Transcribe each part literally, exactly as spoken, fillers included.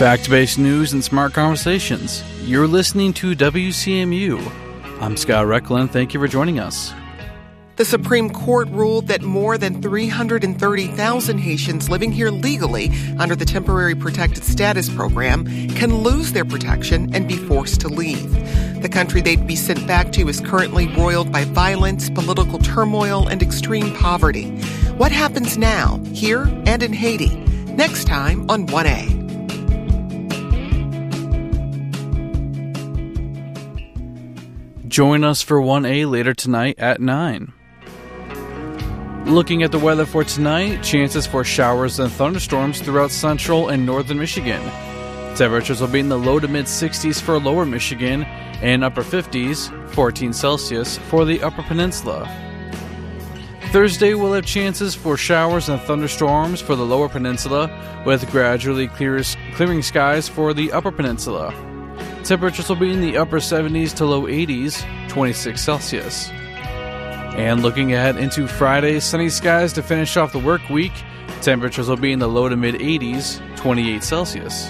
Fact-based news and smart conversations. You're listening to W C M U. I'm Scott Recklin. Thank you for joining us. The Supreme Court ruled that more than three hundred thirty thousand Haitians living here legally under the Temporary Protected Status Program can lose their protection and be forced to leave. The country they'd be sent back to is currently roiled by violence, political turmoil, and extreme poverty. What happens now, here and in Haiti? Next time on one A. Join us for one A later tonight at nine. Looking at the weather for tonight, chances for showers and thunderstorms throughout central and northern Michigan. Temperatures will be in the low to mid sixties for lower Michigan and upper fifties, fourteen Celsius, for the upper peninsula. Thursday will have chances for showers and thunderstorms for the lower peninsula, with gradually clear, clearing skies for the upper peninsula. Temperatures will be in the upper seventies to low eighties, twenty-six Celsius. And looking ahead into Friday, sunny skies to finish off the work week. Temperatures will be in the low to mid eighties, twenty-eight Celsius.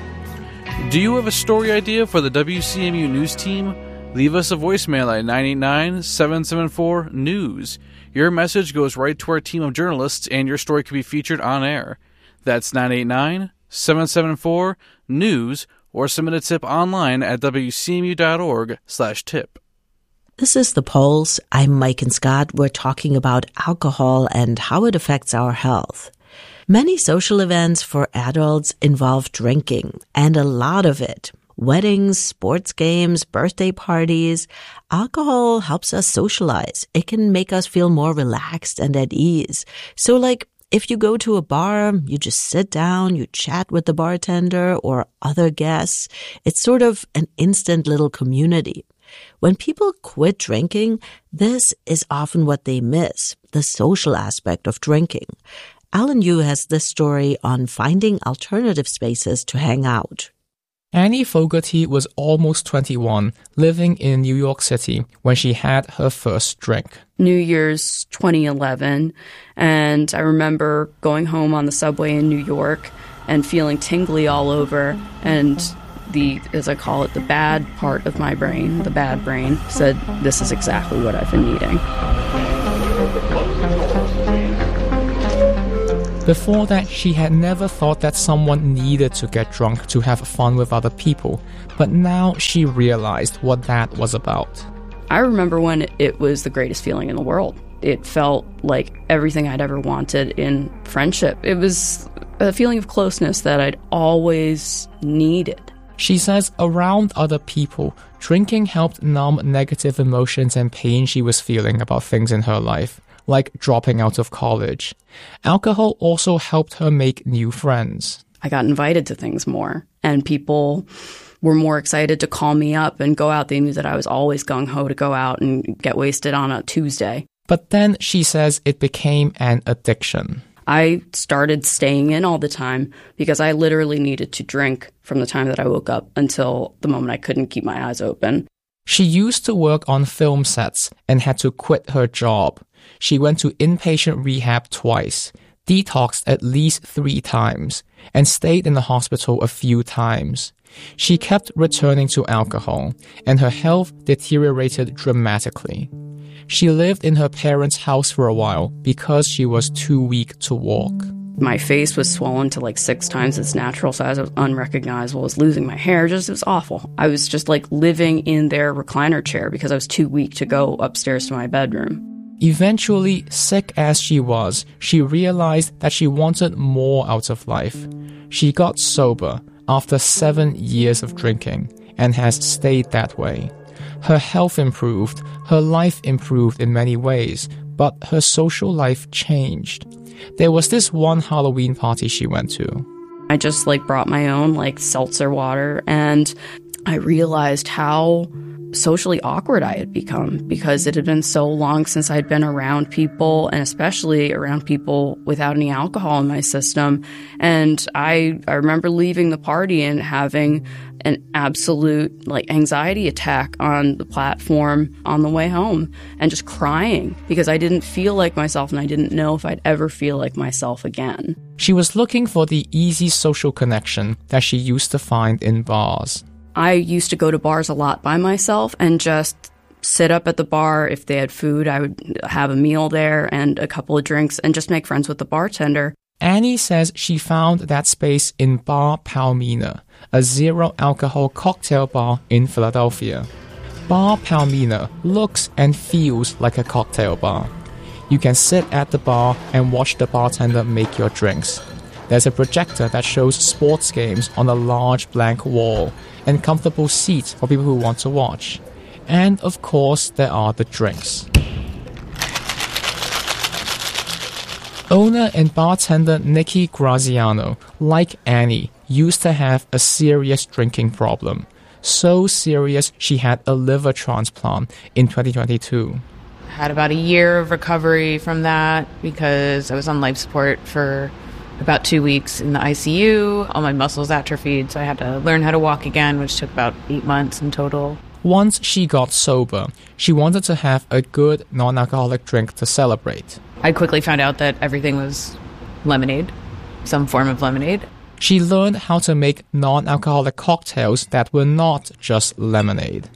Do you have a story idea for the W C M U News team? Leave us a voicemail at nine eight nine, seven seven four, news. Your message goes right to our team of journalists and your story can be featured on air. That's nine eight nine, seven seven four, news, or submit a tip online at w c m u dot org slash tip. This is The Pulse. I'm Mike and Scott. We're talking about alcohol and how it affects our health. Many social events for adults involve drinking, and a lot of it. Weddings, sports games, birthday parties. Alcohol helps us socialize. It can make us feel more relaxed and at ease. So like, if you go to a bar, you just sit down, you chat with the bartender or other guests. It's sort of an instant little community. When people quit drinking, this is often what they miss, the social aspect of drinking. Alan Yu has this story on finding alternative spaces to hang out. Annie Fogarty was almost twenty-one, living in New York City when she had her first drink. New Year's twenty eleven, and I remember going home on the subway in New York and feeling tingly all over, and the, as I call it, the bad part of my brain, the bad brain, said, this is exactly what I've been needing. Before that, she had never thought that someone needed to get drunk to have fun with other people, but now she realized what that was about. I remember when it was the greatest feeling in the world. It felt like everything I'd ever wanted in friendship. It was a feeling of closeness that I'd always needed. She says around other people, drinking helped numb negative emotions and pain she was feeling about things in her life, like dropping out of college. Alcohol also helped her make new friends. I got invited to things more, and people were more excited to call me up and go out. They knew that I was always gung-ho to go out and get wasted on a Tuesday. But then she says it became an addiction. I started staying in all the time because I literally needed to drink from the time that I woke up until the moment I couldn't keep my eyes open. She used to work on film sets and had to quit her job. She went to inpatient rehab twice, detoxed at least three times, and stayed in the hospital a few times. She kept returning to alcohol, and her health deteriorated dramatically. She lived in her parents' house for a while because she was too weak to walk. My face was swollen to like six times its natural size. I was unrecognizable. I was losing my hair. Just, it was awful. I was just like living in their recliner chair because I was too weak to go upstairs to my bedroom. Eventually, sick as she was, she realized that she wanted more out of life. She got sober after seven years of drinking and has stayed that way. Her health improved, her life improved in many ways, but her social life changed. There was this one Halloween party she went to. I just like brought my own like seltzer water, and I realized how socially awkward I had become because it had been so long since I'd been around people, and especially around people without any alcohol in my system. And I, I remember leaving the party and having an absolute like anxiety attack on the platform on the way home and just crying because I didn't feel like myself and I didn't know if I'd ever feel like myself again. She was looking for the easy social connection that she used to find in bars. I used to go to bars a lot by myself and just sit up at the bar. If they had food, I would have a meal there and a couple of drinks and just make friends with the bartender. Annie says she found that space in Bar Palmina, a zero-alcohol cocktail bar in Philadelphia. Bar Palmina looks and feels like a cocktail bar. You can sit at the bar and watch the bartender make your drinks. There's a projector that shows sports games on a large blank wall and comfortable seats for people who want to watch. And of course, there are the drinks. Owner and bartender Nikki Graziano, like Annie, used to have a serious drinking problem. So serious she had a liver transplant in twenty twenty-two. I had about a year of recovery from that because I was on life support for about two weeks in the I C U. All my muscles atrophied, so I had to learn how to walk again, which took about eight months in total. Once she got sober, she wanted to have a good non-alcoholic drink to celebrate. I quickly found out that everything was lemonade, some form of lemonade. She learned how to make non-alcoholic cocktails that were not just lemonade.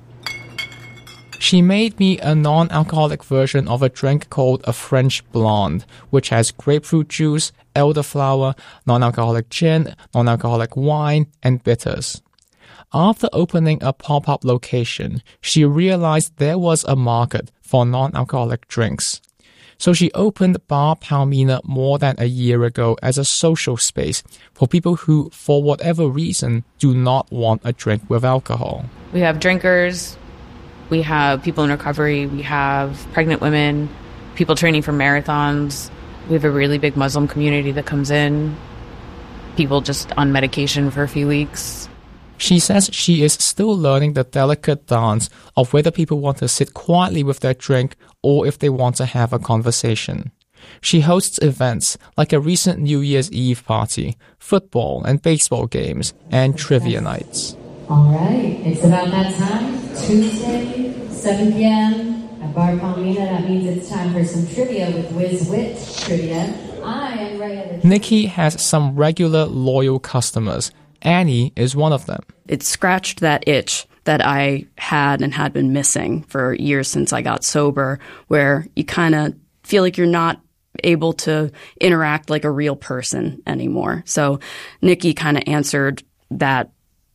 She made me a non-alcoholic version of a drink called a French Blonde, which has grapefruit juice, elderflower, non-alcoholic gin, non-alcoholic wine, and bitters. After opening a pop-up location, she realized there was a market for non-alcoholic drinks. So she opened Bar Palmina more than a year ago as a social space for people who, for whatever reason, do not want a drink with alcohol. We have drinkers, we have people in recovery, we have pregnant women, people training for marathons. We have a really big Muslim community that comes in, people just on medication for a few weeks. She says she is still learning the delicate dance of whether people want to sit quietly with their drink or if they want to have a conversation. She hosts events like a recent New Year's Eve party, football and baseball games, and trivia nights. All right, it's about that time. Tuesday, seven p.m. at Bar Palmina. That means it's time for some trivia with Wiz Wit Trivia. I am Ray. Nikki has some regular loyal customers. Annie is one of them. It scratched that itch that I had and had been missing for years since I got sober, where you kind of feel like you're not able to interact like a real person anymore. So Nikki kind of answered that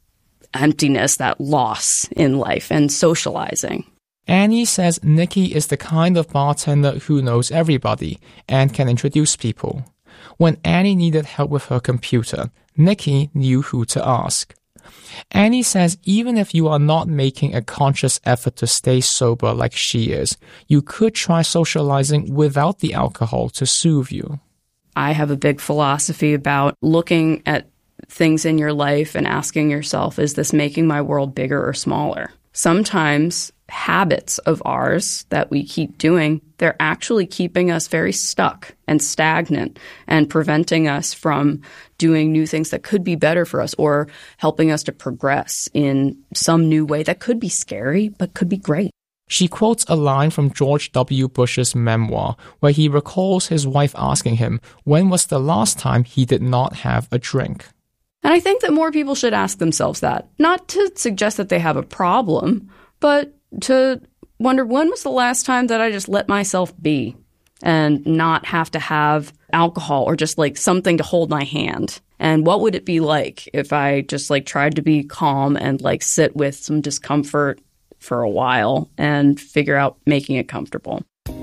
emptiness, that loss in life and socializing. Annie says Nikki is the kind of bartender who knows everybody and can introduce people. When Annie needed help with her computer, Nikki knew who to ask. Annie says even if you are not making a conscious effort to stay sober like she is, you could try socializing without the alcohol to soothe you. I have a big philosophy about looking at things in your life and asking yourself, is this making my world bigger or smaller? Sometimes habits of ours that we keep doing, they're actually keeping us very stuck and stagnant and preventing us from doing new things that could be better for us or helping us to progress in some new way that could be scary but could be great. She quotes a line from George W. Bush's memoir where he recalls his wife asking him when was the last time he did not have a drink. And I think that more people should ask themselves that, not to suggest that they have a problem, but to wonder when was the last time that I just let myself be and not have to have alcohol or just like something to hold my hand. And what would it be like if I just like tried to be calm and like sit with some discomfort for a while and figure out making it comfortable.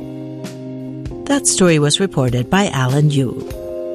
That story was reported by Alan Yu.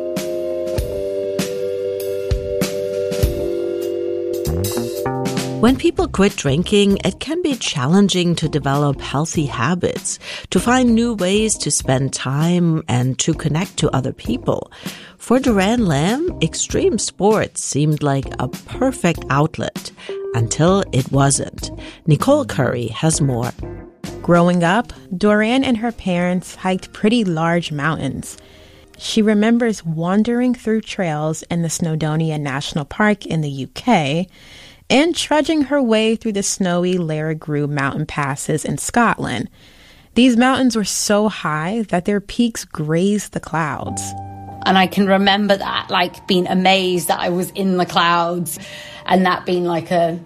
When people quit drinking, it can be challenging to develop healthy habits, to find new ways to spend time and to connect to other people. For Duran Lamb, extreme sports seemed like a perfect outlet until it wasn't. Nicole Curry has more. Growing up, Duran and her parents hiked pretty large mountains. She remembers wandering through trails in the Snowdonia National Park in the U K and trudging her way through the snowy Larrigrue mountain passes in Scotland. These mountains were so high that their peaks grazed the clouds. And I can remember that, like, being amazed that I was in the clouds and that being like a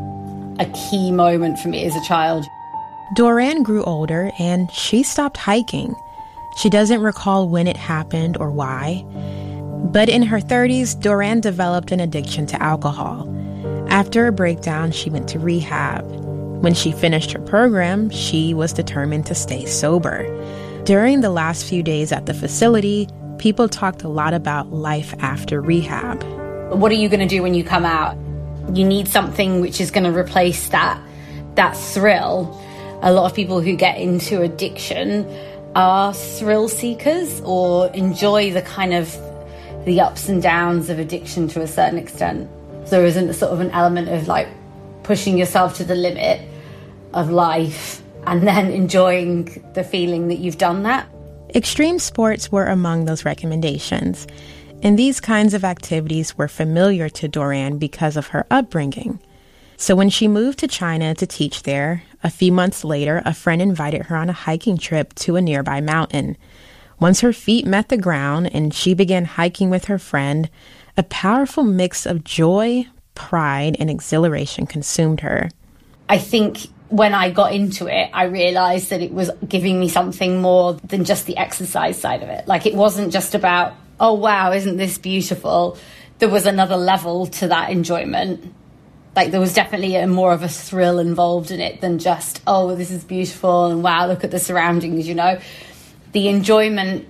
a key moment for me as a child. Duran grew older and she stopped hiking. She doesn't recall when it happened or why. But in her thirties, Duran developed an addiction to alcohol. After a breakdown, she went to rehab. When she finished her program, she was determined to stay sober. During the last few days at the facility, people talked a lot about life after rehab. What are you going to do when you come out? You need something which is going to replace that, that thrill. A lot of people who get into addiction are thrill seekers or enjoy the kind of the ups and downs of addiction to a certain extent. So there isn't sort of an element of like pushing yourself to the limit of life and then enjoying the feeling that you've done that. Extreme sports were among those recommendations, and these kinds of activities were familiar to Duran because of her upbringing. So when she moved to China to teach there, a few months later, a friend invited her on a hiking trip to a nearby mountain. Once her feet met the ground and she began hiking with her friend, a powerful mix of joy, pride, and exhilaration consumed her. I think when I got into it, I realized that it was giving me something more than just the exercise side of it. Like, it wasn't just about, oh, wow, isn't this beautiful? There was another level to that enjoyment. Like, there was definitely a more of a thrill involved in it than just, oh, this is beautiful and wow, look at the surroundings, you know. The enjoyment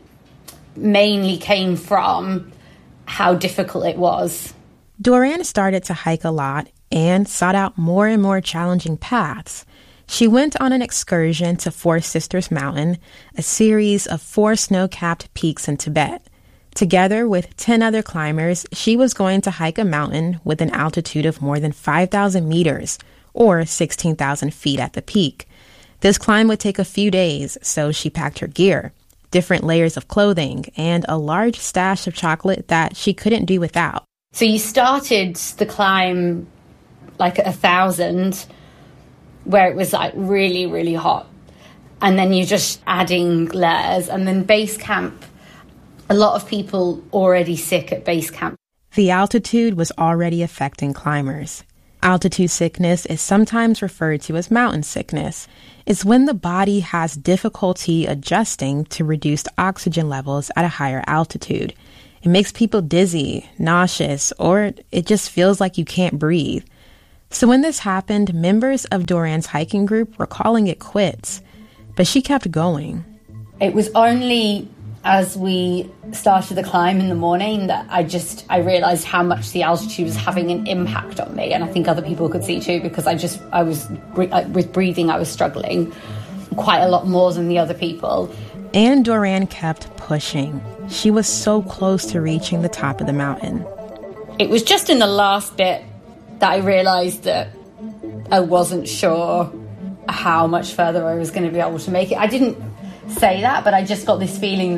mainly came from how difficult it was. Duran started to hike a lot and sought out more and more challenging paths. She went on an excursion to Four Sisters Mountain, a series of four snow-capped peaks in Tibet. Together with ten other climbers, she was going to hike a mountain with an altitude of more than five thousand meters, or sixteen thousand feet at the peak. This climb would take a few days, so she packed her gear, different layers of clothing, and a large stash of chocolate that she couldn't do without. So you started the climb like at a thousand, where it was like really, really hot. And then you're just adding layers. And then base camp, a lot of people already sick at base camp. The altitude was already affecting climbers. Altitude sickness is sometimes referred to as mountain sickness. It's when the body has difficulty adjusting to reduced oxygen levels at a higher altitude. It makes people dizzy, nauseous, or it just feels like you can't breathe. So when this happened, members of Duran's hiking group were calling it quits, but she kept going. It was only as we started the climb in the morning that I just, I realized how much the altitude was having an impact on me. And I think other people could see too, because I just, I was, with breathing, I was struggling quite a lot more than the other people. And Duran kept pushing. She was so close to reaching the top of the mountain. It was just in the last bit that I realized that I wasn't sure how much further I was going to be able to make it. I didn't say that, but I just got this feeling